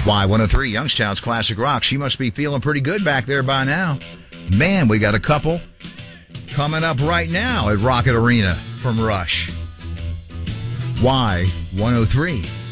Y103, Youngstown's Classic Rock. She must be feeling pretty good back there by now. Man, we got a couple coming up right now at Rocket Arena from Rush. Y103.